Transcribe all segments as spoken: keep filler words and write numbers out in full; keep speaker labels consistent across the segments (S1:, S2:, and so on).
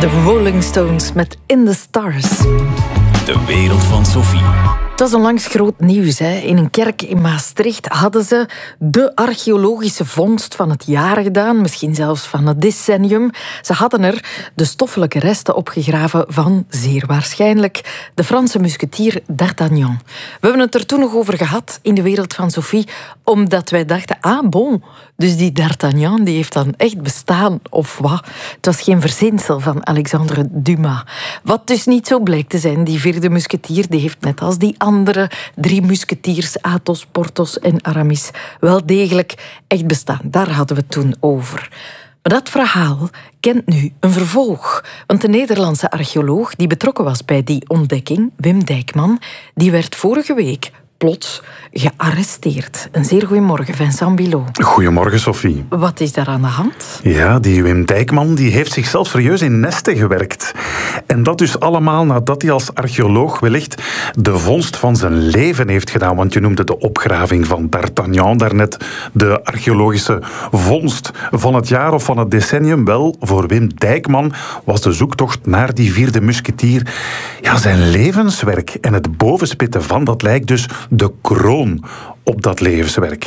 S1: De Rolling Stones met In the Stars.
S2: De wereld van Sophie.
S1: Het was onlangs groot nieuws. Hè. In een kerk in Maastricht hadden ze de archeologische vondst van het jaar gedaan, misschien zelfs van het decennium. Ze hadden er de stoffelijke resten opgegraven van, zeer waarschijnlijk, de Franse musketier d'Artagnan. We hebben het er toen nog over gehad in de wereld van Sophie, omdat wij dachten, ah bon, dus die d'Artagnan die heeft dan echt bestaan, of wat? Het was geen verzinsel van Alexandre Dumas. Wat dus niet zo blijkt te zijn, die vierde musketier, die heeft net als die andere drie musketiers, Athos, Porthos en Aramis, wel degelijk echt bestaan. Daar hadden we het toen over. Maar dat verhaal kent nu een vervolg. Want de Nederlandse archeoloog die betrokken was bij die ontdekking, Wim Dijkman, die werd vorige week plots gearresteerd. Een zeer goeiemorgen, Vincent Bilot.
S3: Goedemorgen, Sophie.
S1: Wat is daar aan de hand?
S3: Ja, die Wim Dijkman die heeft zichzelf serieus in nesten gewerkt. En dat dus allemaal nadat hij als archeoloog wellicht de vondst van zijn leven heeft gedaan. Want je noemde de opgraving van d'Artagnan daarnet de archeologische vondst van het jaar of van het decennium. Wel, voor Wim Dijkman was de zoektocht naar die vierde musketier ja, zijn levenswerk. En het bovenspitten van dat lijkt dus de kroon op dat levenswerk.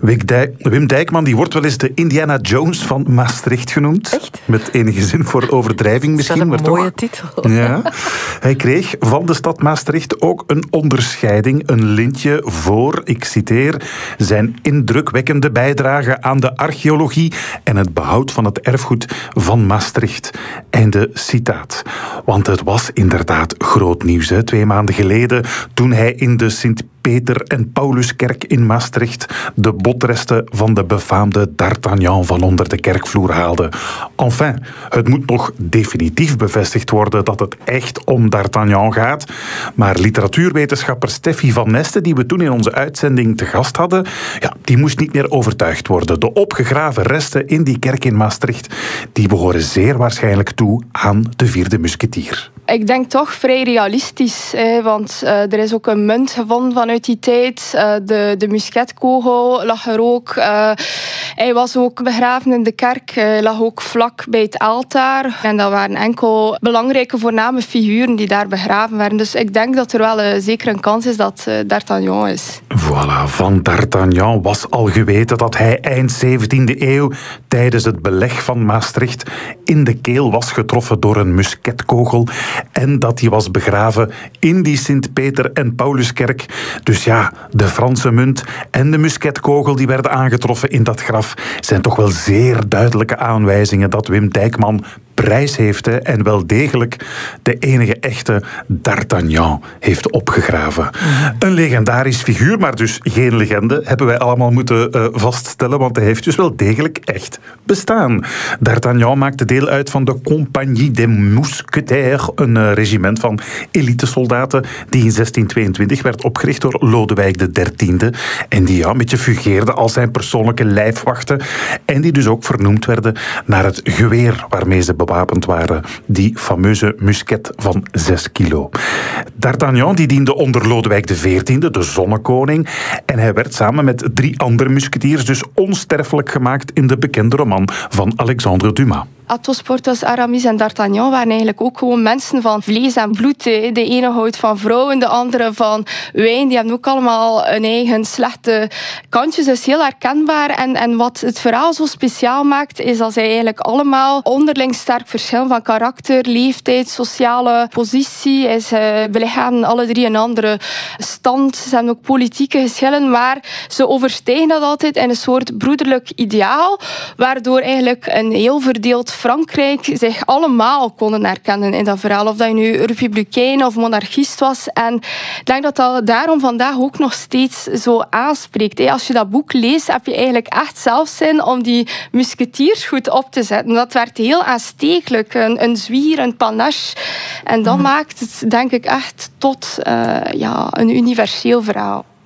S3: Wim Dijkman die wordt wel eens de Indiana Jones van Maastricht genoemd.
S1: Echt?
S3: Met enige zin voor overdrijving misschien.
S1: Dat is
S3: maar
S1: een mooie
S3: toch.
S1: titel.
S3: Ja. Hij kreeg van de stad Maastricht ook een onderscheiding, een lintje voor, ik citeer, zijn indrukwekkende bijdrage aan de archeologie en het behoud van het erfgoed van Maastricht. Einde citaat. Want het was inderdaad groot nieuws, hè? Twee maanden geleden, toen hij in de Sint Peter en Pauluskerk in Maastricht de botresten van de befaamde d'Artagnan van onder de kerkvloer haalde. Enfin, het moet nog definitief bevestigd worden dat het echt om d'Artagnan gaat. Maar literatuurwetenschapper Steffi van Neste, die we toen in onze uitzending te gast hadden, ja, die moest niet meer overtuigd worden. De opgegraven resten in die kerk in Maastricht, die behoren zeer waarschijnlijk toe aan de vierde musketier.
S4: Ik denk toch vrij realistisch, hè, want uh, er is ook een munt gevonden vanuit die tijd. Uh, de, de musketkogel lag er ook. Uh, hij was ook begraven in de kerk, uh, lag ook vlak bij het altaar. En dat waren enkel belangrijke voorname figuren die daar begraven werden. Dus ik denk dat er wel uh, zeker een kans is dat uh, d'Artagnan is.
S3: Voilà, van d'Artagnan was al geweten dat hij eind zeventiende eeuw tijdens het beleg van Maastricht in de keel was getroffen door een musketkogel. En dat hij was begraven in die Sint Peter en Pauluskerk. Dus ja, de Franse munt en de musketkogel die werden aangetroffen in dat graf zijn toch wel zeer duidelijke aanwijzingen dat Wim Dijkman prijs heeft hè, en wel degelijk de enige echte d'Artagnan heeft opgegraven. Mm. Een legendarisch figuur, maar dus geen legende, hebben wij allemaal moeten uh, vaststellen, want hij heeft dus wel degelijk echt bestaan. D'Artagnan maakte deel uit van de Compagnie des Mousquetaires, een uh, regiment van elitesoldaten die in zestien tweeëntwintig werd opgericht door Lodewijk de dertiende en die ja, een beetje fungeerde als zijn persoonlijke lijfwachten en die dus ook vernoemd werden naar het geweer waarmee ze bewapend waren, die fameuze musket van zes kilo. D'Artagnan die diende onder Lodewijk de veertiende, de zonnekoning, en hij werd samen met drie andere musketiers dus onsterfelijk gemaakt in de bekende roman van Alexandre Dumas.
S4: Athos, Porthos, Aramis en d'Artagnan waren eigenlijk ook gewoon mensen van vlees en bloed. De ene houdt van vrouwen, de andere van wijn. Die hebben ook allemaal hun eigen slechte kantjes. Dus heel herkenbaar. En, en wat het verhaal zo speciaal maakt, is dat zij eigenlijk allemaal onderling sterk verschillen van karakter, leeftijd, sociale positie. Ze belichamen alle drie een andere stand. Ze hebben ook politieke geschillen, maar ze overstijgen dat altijd in een soort broederlijk ideaal, waardoor eigenlijk een heel verdeeld Frankrijk zich allemaal konden herkennen in dat verhaal. Of dat je nu republikein of monarchist was. En ik denk dat dat daarom vandaag ook nog steeds zo aanspreekt. Als je dat boek leest, heb je eigenlijk echt zelf zin om die musketiers goed op te zetten. Dat werd heel aanstekelijk. Een, een zwier, een panache. En dat mm. maakt het, denk ik, echt tot uh, ja, een universeel verhaal.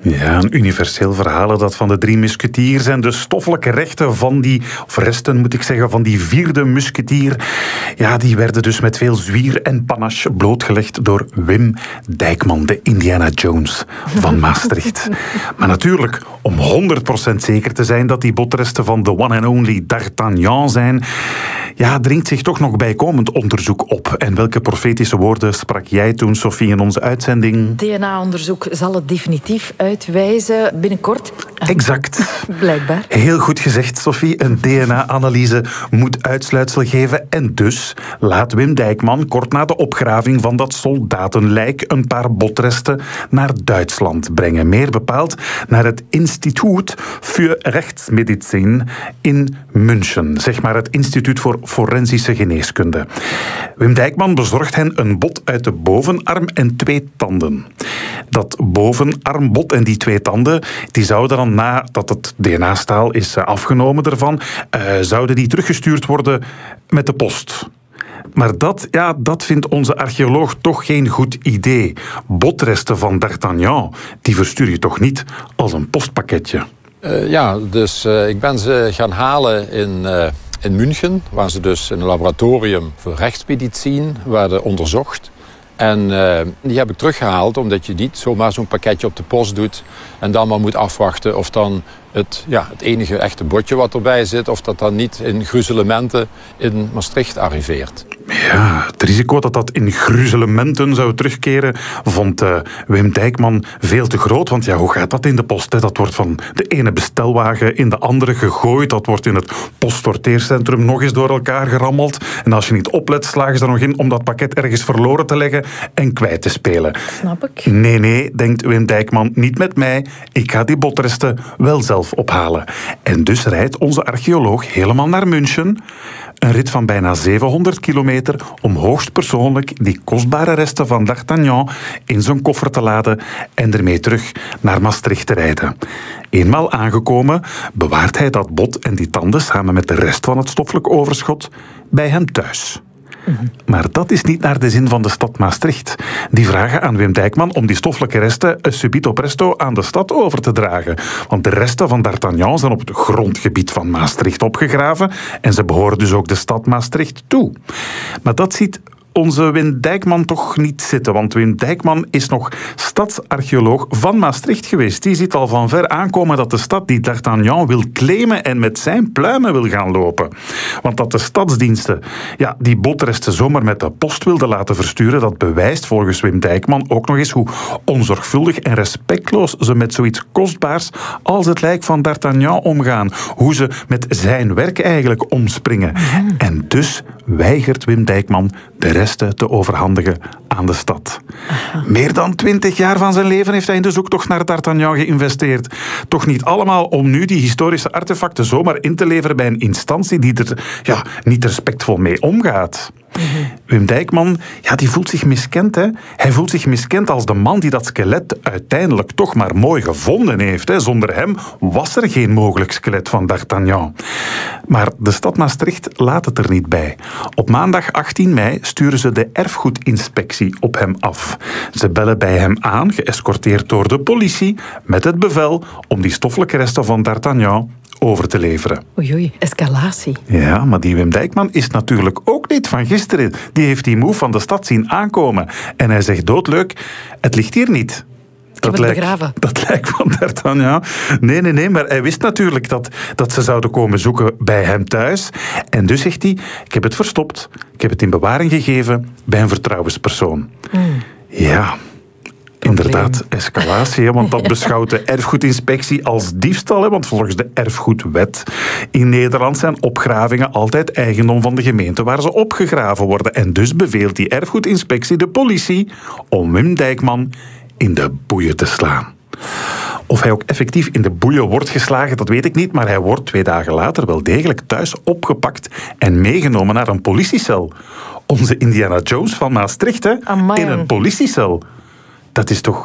S3: Ja, een universeel verhaal dat van de drie musketiers en de stoffelijke rechten van die, of resten moet ik zeggen, van die vierde musketier. Ja, die werden dus met veel zwier en panache blootgelegd door Wim Dijkman, de Indiana Jones van Maastricht. Maar natuurlijk, om honderd procent zeker te zijn dat die botresten van de one and only D'Artagnan zijn, ja, dringt zich toch nog bijkomend onderzoek op. En welke profetische woorden sprak jij toen, Sophie, in onze uitzending?
S1: D N A-onderzoek zal het definitief uitwijzen binnenkort.
S3: Exact.
S1: Blijkbaar.
S3: Heel goed gezegd, Sophie. Een D N A-analyse moet uitsluitsel geven. En dus laat Wim Dijkman kort na de opgraving van dat soldatenlijk een paar botresten naar Duitsland brengen. Meer bepaald naar het Instituut für Rechtsmedizin in München. Zeg maar het Instituut voor Forensische Geneeskunde. Wim Dijkman bezorgt hen een bot uit de bovenarm en twee tanden. Dat bovenarmbot en die twee tanden, die zouden dan nadat het D N A-staal is afgenomen ervan, uh, zouden die teruggestuurd worden met de post. Maar dat, ja, dat vindt onze archeoloog toch geen goed idee. Botresten van D'Artagnan, die verstuur je toch niet als een postpakketje?
S5: Uh, ja, dus uh, ik ben ze gaan halen in... Uh... in München, waar ze dus in een laboratorium voor rechtsmedicijn werden onderzocht. En uh, die heb ik teruggehaald, omdat je niet zomaar zo'n pakketje op de post doet en dan maar moet afwachten of dan het, ja, het enige echte botje wat erbij zit, of dat dan niet in gruzelementen in Maastricht arriveert.
S3: Ja, het risico dat dat in gruzelementen zou terugkeren vond uh, Wim Dijkman veel te groot. Want ja, hoe gaat dat in de post? Hè? Dat wordt van de ene bestelwagen in de andere gegooid. Dat wordt in het postsorteercentrum nog eens door elkaar gerammeld. En als je niet oplet, slagen ze er nog in om dat pakket ergens verloren te leggen en kwijt te spelen.
S1: Snap ik.
S3: Nee, nee, denkt Wim Dijkman, niet met mij. Ik ga die botresten wel zelf ophalen. En dus rijdt onze archeoloog helemaal naar München. Een rit van bijna zevenhonderd kilometer om hoogstpersoonlijk die kostbare resten van D'Artagnan in zijn koffer te laden en ermee terug naar Maastricht te rijden. Eenmaal aangekomen bewaart hij dat bot en die tanden samen met de rest van het stoffelijk overschot bij hem thuis. Mm-hmm. Maar dat is niet naar de zin van de stad Maastricht. Die vragen aan Wim Dijkman om die stoffelijke resten subito presto aan de stad over te dragen. Want de resten van D'Artagnan zijn op het grondgebied van Maastricht opgegraven en ze behoren dus ook de stad Maastricht toe. Maar dat ziet onze Wim Dijkman toch niet zitten, want Wim Dijkman is nog stadsarcheoloog van Maastricht geweest. Die ziet al van ver aankomen dat de stad die D'Artagnan wil claimen en met zijn pluimen wil gaan lopen. Want dat de stadsdiensten ja, die botresten zomaar met de post wilden laten versturen, dat bewijst volgens Wim Dijkman ook nog eens hoe onzorgvuldig en respectloos ze met zoiets kostbaars als het lijk van D'Artagnan omgaan. Hoe ze met zijn werk eigenlijk omspringen. Mm. En dus weigert Wim Dijkman de resten te overhandigen aan de stad. Aha. Meer dan twintig jaar van zijn leven heeft hij in de zoektocht naar D'Artagnan geïnvesteerd. Toch niet allemaal om nu die historische artefacten zomaar in te leveren bij een instantie die er ja, niet respectvol mee omgaat. Mm-hmm. Wim Dijkman, ja, die voelt zich miskend. Hè? Hij voelt zich miskend als de man die dat skelet uiteindelijk toch maar mooi gevonden heeft. Hè? Zonder hem was er geen mogelijk skelet van D'Artagnan. Maar de stad Maastricht laat het er niet bij. Op maandag achttien mei sturen ze de erfgoedinspectie op hem af. Ze bellen bij hem aan, geëscorteerd door de politie, met het bevel om die stoffelijke resten van D'Artagnan over te leveren.
S1: Oei, oei, escalatie.
S3: Ja, maar die Wim Dijkman is natuurlijk ook niet van gisteren. Die heeft die move van de stad zien aankomen. En hij zegt doodleuk, het ligt hier niet.
S1: Dat lijkt,
S3: dat lijkt van D'Artagnan. Nee, nee, nee, maar hij wist natuurlijk dat, dat ze zouden komen zoeken bij hem thuis. En dus zegt hij, ik heb het verstopt. Ik heb het in bewaring gegeven bij een vertrouwenspersoon. Mm. Ja, inderdaad, escalatie. Want dat beschouwt de erfgoedinspectie als diefstal. Want volgens de erfgoedwet in Nederland zijn opgravingen altijd eigendom van de gemeente waar ze opgegraven worden. En dus beveelt die erfgoedinspectie de politie om Wim Dijkman in de boeien te slaan. Of hij ook effectief in de boeien wordt geslagen, dat weet ik niet, maar hij wordt twee dagen later wel degelijk thuis opgepakt en meegenomen naar een politiecel. Onze Indiana Jones van Maastricht, hè?
S1: Amai.
S3: In een politiecel. Dat is toch,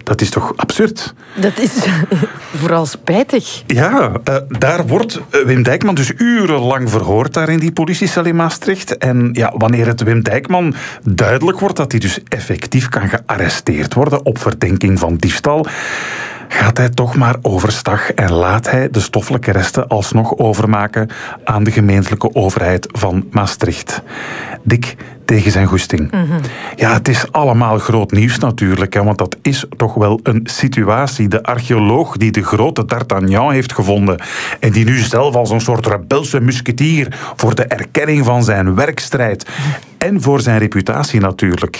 S3: Dat is toch absurd?
S1: Dat is vooral spijtig.
S3: Ja, uh, daar wordt Wim Dijkman dus urenlang verhoord daar in die politiecel in Maastricht. En ja, wanneer het Wim Dijkman duidelijk wordt dat hij dus effectief kan gearresteerd worden op verdenking van diefstal, gaat hij toch maar overstag en laat hij de stoffelijke resten alsnog overmaken aan de gemeentelijke overheid van Maastricht. Dik tegen zijn goesting. Mm-hmm. Ja, het is allemaal groot nieuws natuurlijk, hè, want dat is toch wel een situatie. De archeoloog die de grote D'Artagnan heeft gevonden en die nu zelf als een soort rebelse musketier voor de erkenning van zijn werk strijdt en voor zijn reputatie natuurlijk.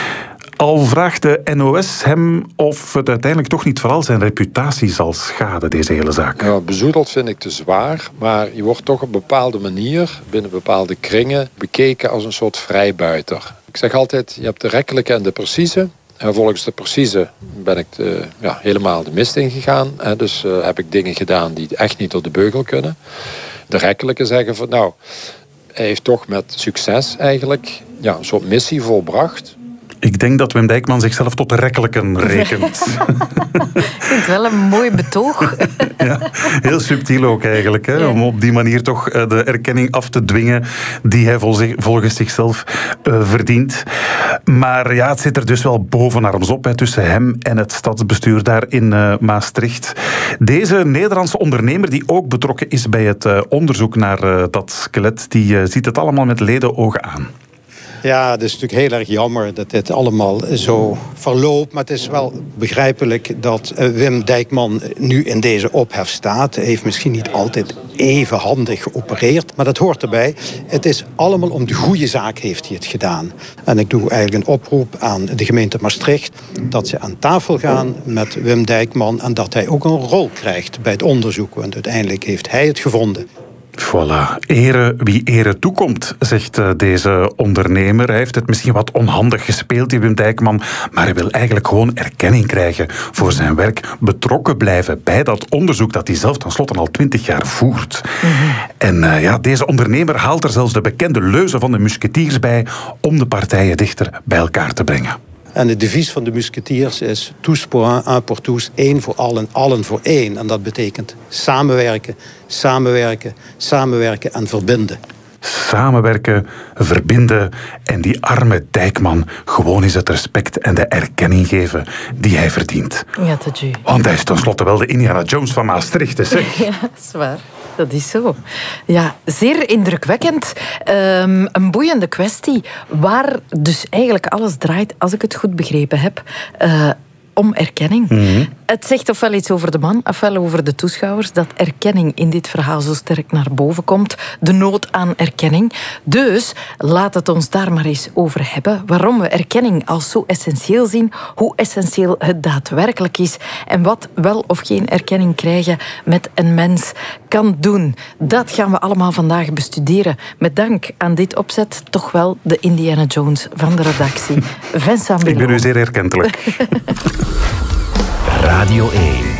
S3: Al vraagt de N O S hem of het uiteindelijk toch niet vooral zijn reputatie zal schaden, deze hele zaak.
S5: Ja, bezoedeld vind ik te zwaar, maar je wordt toch op een bepaalde manier, binnen bepaalde kringen, bekeken als een soort vrijbuiter. Ik zeg altijd, je hebt de rekkelijke en de precieze. En volgens de precieze ben ik de, ja, helemaal de mist ingegaan. Hè, dus uh, heb ik dingen gedaan die echt niet door de beugel kunnen. De rekkelijke zeggen van, nou, hij heeft toch met succes eigenlijk ja, een soort missie volbracht.
S3: Ik denk dat Wim Dijkman zichzelf tot de rekkelijken rekent.
S1: Ik vind het wel een mooi betoog.
S3: Ja, heel subtiel ook eigenlijk. Hè, ja. Om op die manier toch de erkenning af te dwingen die hij volgens zichzelf uh, verdient. Maar ja, het zit er dus wel bovenarms op hè, tussen hem en het stadsbestuur daar in uh, Maastricht. Deze Nederlandse ondernemer die ook betrokken is bij het uh, onderzoek naar uh, dat skelet, die uh, ziet het allemaal met ledenogen aan.
S6: Ja, het is natuurlijk heel erg jammer dat dit allemaal zo verloopt. Maar het is wel begrijpelijk dat Wim Dijkman nu in deze ophef staat. Hij heeft misschien niet altijd even handig geopereerd, maar dat hoort erbij. Het is allemaal om de goede zaak heeft hij het gedaan. En ik doe eigenlijk een oproep aan de gemeente Maastricht dat ze aan tafel gaan met Wim Dijkman en dat hij ook een rol krijgt bij het onderzoek. Want uiteindelijk heeft hij het gevonden.
S3: Voilà, ere wie ere toekomt, zegt deze ondernemer. Hij heeft het misschien wat onhandig gespeeld, die Wim Dijkman, maar hij wil eigenlijk gewoon erkenning krijgen voor zijn werk, betrokken blijven bij dat onderzoek dat hij zelf tenslotte al twintig jaar voert. Mm-hmm. En uh, ja, deze ondernemer haalt er zelfs de bekende leuze van de musketiers bij om de partijen dichter bij elkaar te brengen.
S6: En de devies van de musketiers is tous pour un, un pour tous, één voor allen, allen voor één. En dat betekent samenwerken, samenwerken, samenwerken en verbinden.
S3: Samenwerken, verbinden en die arme Dijkman gewoon eens het respect en de erkenning geven die hij verdient.
S1: Ja, dat is.
S3: Want hij is tenslotte wel de Indiana Jones van Maastricht, zeg.
S1: Ja, dat is waar. Dat is zo. Ja, zeer indrukwekkend. Um, een boeiende kwestie, waar dus eigenlijk alles draait, als ik het goed begrepen heb, uh, om erkenning. Mm-hmm. Het zegt ofwel iets over de man, ofwel over de toeschouwers, dat erkenning in dit verhaal zo sterk naar boven komt. De nood aan erkenning. Dus laat het ons daar maar eens over hebben. Waarom we erkenning als zo essentieel zien, hoe essentieel het daadwerkelijk is en wat wel of geen erkenning krijgen met een mens kan doen. Dat gaan we allemaal vandaag bestuderen. Met dank aan dit opzet toch wel de Indiana Jones van de redactie. Vincent Bilot.
S3: Ik ben u zeer erkentelijk.
S2: Radio één.